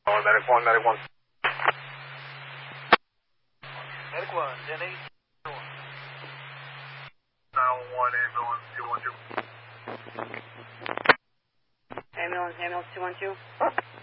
Oh, medic 1, medic 1. Medic 1, 10-8. 911, ambulance 212. Ambulance 212.